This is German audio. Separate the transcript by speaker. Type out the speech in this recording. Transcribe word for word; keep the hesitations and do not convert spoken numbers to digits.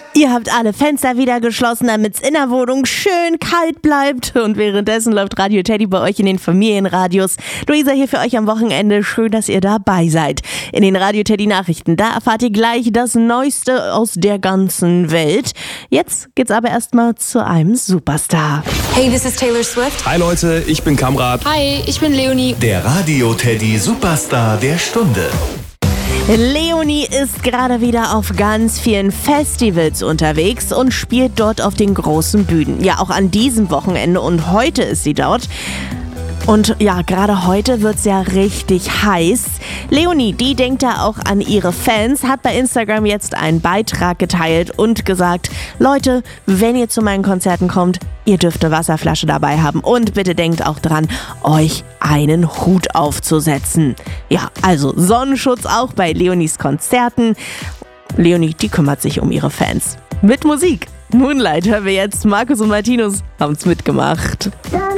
Speaker 1: Ihr habt alle Fenster wieder geschlossen, damit es in der Wohnung schön kalt bleibt. Und währenddessen läuft Radio Teddy bei euch in den Familienradios. Luisa hier für euch am Wochenende. Schön, dass ihr dabei seid. In den Radio Teddy Nachrichten, da erfahrt ihr gleich das Neueste aus der ganzen Welt. Jetzt geht's aber erstmal zu einem Superstar.
Speaker 2: Hey, this is Taylor Swift.
Speaker 3: Hi Leute, ich bin Kamrat.
Speaker 2: Hi, ich bin Leonie.
Speaker 4: Der Radio Teddy Superstar der Stunde.
Speaker 1: Leonie ist gerade wieder auf ganz vielen Festivals unterwegs und spielt dort auf den großen Bühnen. Ja, auch an diesem Wochenende und heute ist sie dort. Und ja, gerade heute wird's ja richtig heiß. Leonie, die denkt da auch an ihre Fans, hat bei Instagram jetzt einen Beitrag geteilt und gesagt, Leute, wenn ihr zu meinen Konzerten kommt, ihr dürft eine Wasserflasche dabei haben und bitte denkt auch dran, euch einen Hut aufzusetzen. Ja, also Sonnenschutz auch bei Leonies Konzerten. Leonie, die kümmert sich um ihre Fans. Mit Musik. Moonlight hören wir jetzt. Markus und Martinus haben's mitgemacht.